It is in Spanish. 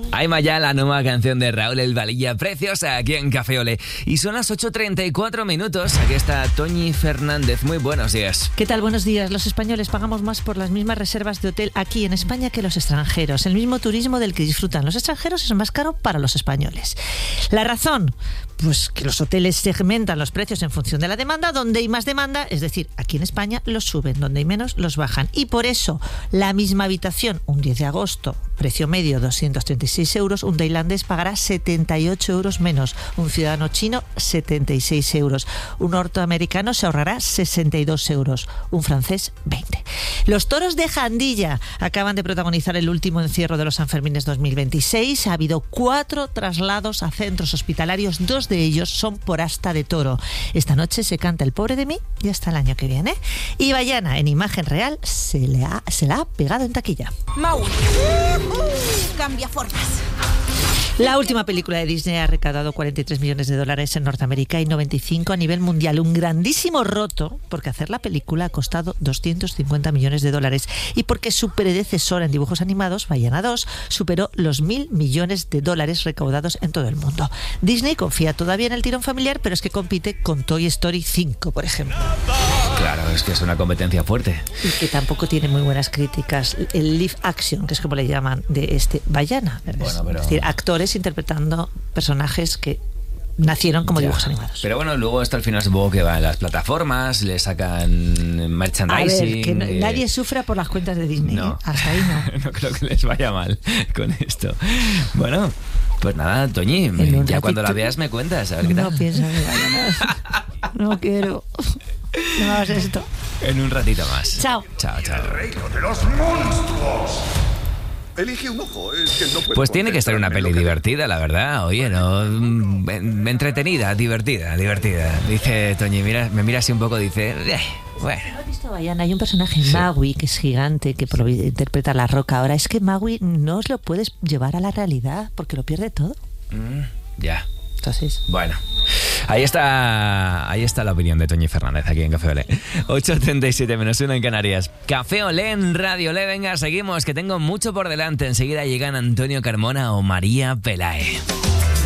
Aima ya, la nueva canción de Raúl El Valilla, preciosa, aquí en Café Olé. Y son las 8:34 minutos. Aquí está Toñi Fernández. Muy buenos días. ¿Qué tal? Buenos días. Los españoles pagamos más por las mismas reservas de hotel aquí en España que los extranjeros. El mismo turismo del que disfrutan los extranjeros es más caro para los españoles. ¿La razón? Pues que los hoteles segmentan los precios en función de la demanda. Donde hay más demanda, es decir, aquí en España los suben, donde hay menos los bajan. Y por eso la misma habitación, un 10 de agosto, precio medio 236 euros, un tailandés pagará 78 euros menos, un ciudadano chino 76 euros, un norteamericano se ahorrará 62 euros, un francés 20. Los toros de Jandilla acaban de protagonizar el último encierro de los Sanfermines 2026. Ha habido 4 traslados a centros hospitalarios, 2 de ellos son por asta de toro. Esta noche se canta El pobre de mí y hasta el año que viene. Y Bayana, en imagen real, se la ha pegado en taquilla. Maui. Cambia formas. La última película de Disney ha recaudado 43 millones de dólares en Norteamérica y 95 a nivel mundial. Un grandísimo roto porque hacer la película ha costado 250 millones de dólares y porque su predecesora en dibujos animados, Bayana 2, superó los 1.000 millones de dólares recaudados en todo el mundo. Disney confía todavía en el tirón familiar, pero es que compite con Toy Story 5, por ejemplo. Claro, es que es una competencia fuerte. Y que tampoco tiene muy buenas críticas. El live action, que es como le llaman, de este Bayana. Bueno, pero... Es decir, actores interpretando personajes que nacieron como dibujos animados. Pero bueno, luego hasta el final supongo que van a las plataformas, le sacan merchandising. A ver, que nadie sufra por las cuentas de Disney. No. Hasta ahí no. No creo que les vaya mal con esto. Bueno, pues nada, Toñi, ya cuando la veas me cuentas, a ver qué tal. No pienso que vaya nada. No quiero. No hagas esto. En un ratito más. Chao. Chao, chao. El reino de los monstruos. Elige un ojo, es que no puedo. Pues tiene que ser una peli divertida, la verdad. Oye, no, entretenida, divertida. Dice Toñi, me mira así un poco, dice, bueno. ¿No has visto, Bayana? Hay un personaje, sí. Maui, que es gigante, que interpreta a La Roca. Ahora, es que Maui no os lo puedes llevar a la realidad porque lo pierde todo. Ya. Entonces, bueno, ahí está la opinión de Toñi Fernández aquí en Café Olé. 8:37 menos 1 en Canarias. Café Olé en Radio Olé. Venga, seguimos, que tengo mucho por delante. Enseguida llegan Antonio Carmona o María Pelae.